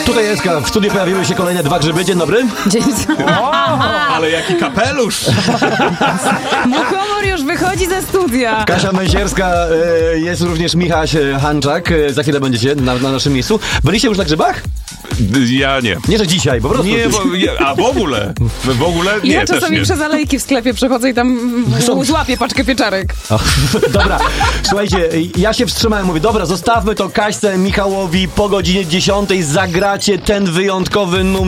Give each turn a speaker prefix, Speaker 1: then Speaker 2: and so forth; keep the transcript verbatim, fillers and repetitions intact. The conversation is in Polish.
Speaker 1: Tutaj jest, w studiu pojawiły się kolejne dwa grzyby. Dzień dobry.
Speaker 2: Dzień
Speaker 3: O, ale jaki kapelusz!
Speaker 2: Muchomor już wychodzi ze studia.
Speaker 1: Kasia Męsierska, y, jest również Michaś Hanczak. Y, za chwilę będziecie na, na naszym miejscu. Byliście już na grzybach?
Speaker 3: Ja nie.
Speaker 1: Nie, że dzisiaj, po prostu.
Speaker 3: Nie, bo, ja, a w ogóle? W ogóle nie,
Speaker 2: Ja
Speaker 3: też
Speaker 2: czasami
Speaker 3: nie.
Speaker 2: przez alejki w sklepie przechodzę i tam
Speaker 1: Są-
Speaker 2: złapię paczkę pieczarek.
Speaker 1: O, dobra, słuchajcie, ja się wstrzymałem, mówię, dobra, zostawmy to Kaśce, Michałowi, po godzinie dziesiątej zagracie ten wyjątkowy numer.